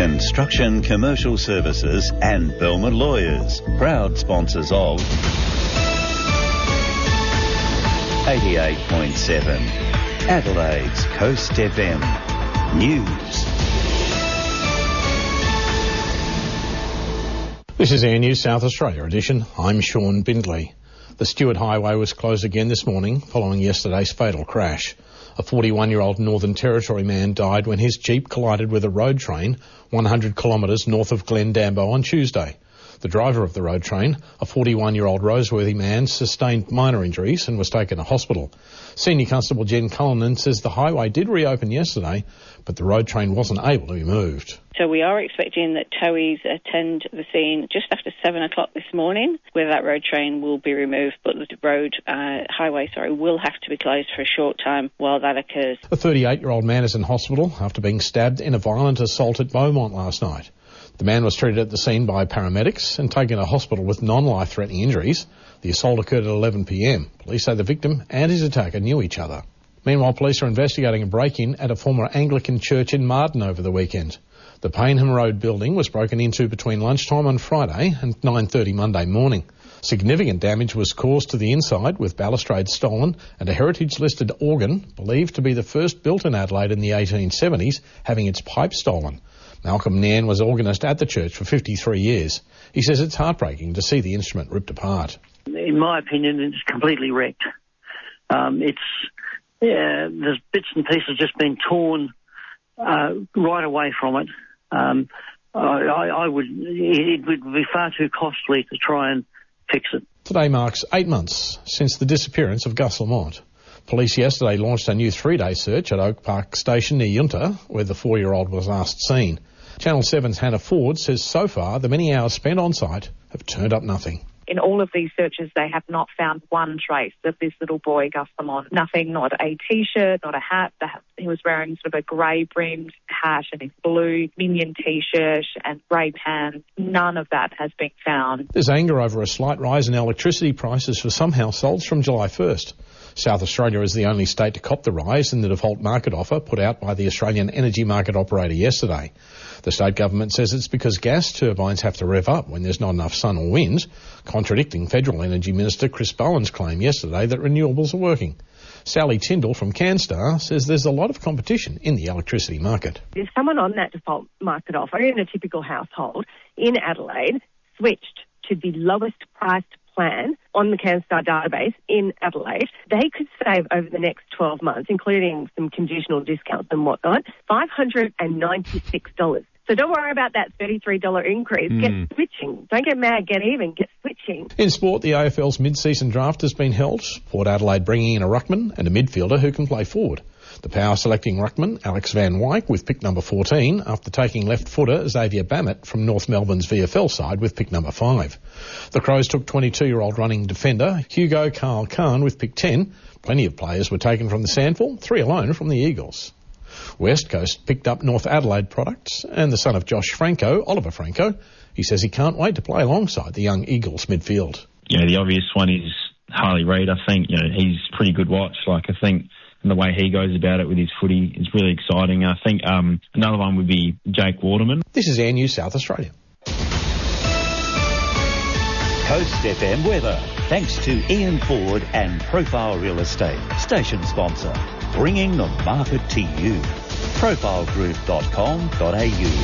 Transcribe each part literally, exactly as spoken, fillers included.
Construction Commercial Services and Belmont Lawyers, proud sponsors of eighty-eight point seven, Adelaide's Coast F M News. This is Air News South Australia edition. I'm Sean Bindley. The Stewart Highway was closed again this morning following yesterday's fatal crash. A forty-one-year-old Northern Territory man died when his Jeep collided with a road train one hundred kilometres north of Glendambo on Tuesday. The driver of the road train, a forty-one-year-old Roseworthy man, sustained minor injuries and was taken to hospital. Senior Constable Jen Cullinan says the highway did reopen yesterday, but the road train wasn't able to be moved. So we are expecting that towies attend the scene just after seven o'clock this morning, where that road train will be removed, but the road, uh, highway, sorry, will have to be closed for a short time while that occurs. A thirty-eight-year-old man is in hospital after being stabbed in a violent assault at Beaumont last night. The man was treated at the scene by paramedics and taken to hospital with non-life-threatening injuries. The assault occurred at eleven p m. Police say the victim and his attacker knew each other. Meanwhile, police are investigating a break-in at a former Anglican church in Marden over the weekend. The Payneham Road building was broken into between lunchtime on Friday and nine thirty Monday morning. Significant damage was caused to the inside, with balustrades stolen and a heritage-listed organ, believed to be the first built in Adelaide in the eighteen seventies, having its pipe stolen. Malcolm Nairn was organist at the church for fifty-three years. He says it's heartbreaking to see the instrument ripped apart. In my opinion, it's completely wrecked. Um, it's yeah, there's bits and pieces just been torn uh, right away from it. Um, I, I would it would be far too costly to try and fix it. Today marks eight months since the disappearance of Gus Lamont. Police yesterday launched a new three-day search at Oak Park Station near Yunta, where the four-year-old was last seen. Channel seven's Hannah Ford says so far the many hours spent on site have turned up nothing. In all of these searches, they have not found one trace of this little boy, Gus Lamont. Nothing, not a T-shirt, not a hat. He was wearing sort of a grey-brimmed hat and a blue minion T-shirt and grey pants. None of that has been found. There's anger over a slight rise in electricity prices for some households from July first. South Australia is the only state to cop the rise in the default market offer put out by the Australian Energy Market Operator yesterday. The state government says it's because gas turbines have to rev up when there's not enough sun or wind, contradicting Federal Energy Minister Chris Bowen's claim yesterday that renewables are working. Sally Tyndall from CanStar says there's a lot of competition in the electricity market. If someone on that default market offer in a typical household in Adelaide switched to the lowest priced plan on the CanStar database in Adelaide, they could save over the next twelve months, including some conditional discounts and whatnot, five hundred ninety-six dollars. So don't worry about that thirty-three dollars increase. Mm. Get switching. Don't get mad, get even, get switching. In sport, the A F L's mid-season draft has been held. Port Adelaide bringing in a ruckman and a midfielder who can play forward. The Power selecting ruckman, Alex Van Wyk, with pick number fourteen, after taking left footer Xavier Bammett from North Melbourne's V F L side with pick number five. The Crows took twenty-two-year-old running defender Hugo Carl Khan with pick ten. Plenty of players were taken from the Sandful, three alone from the Eagles. West Coast picked up North Adelaide products and the son of Josh Franco, Oliver Franco. He says he can't wait to play alongside the young Eagles midfield. You know, the obvious one is Harley Reid. I think, you know, he's pretty good watch. Like, I think and the way he goes about it with his footy is really exciting. I think um, another one would be Jake Waterman. This is Air News South Australia. Coast F M weather, thanks to Ian Ford and Profile Real Estate, station sponsor, bringing the market to you. profile group dot com dot a u.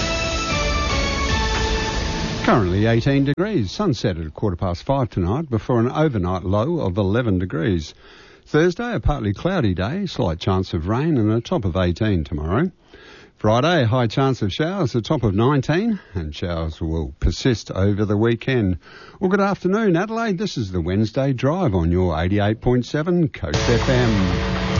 Currently eighteen degrees, sunset at a quarter past five tonight before an overnight low of eleven degrees. Thursday, a partly cloudy day, slight chance of rain and a top of eighteen tomorrow. Friday, high chance of showers, a top of nineteen, and showers will persist over the weekend. Well, good afternoon, Adelaide. This is the Wednesday Drive on your eighty-eight point seven Coast F M.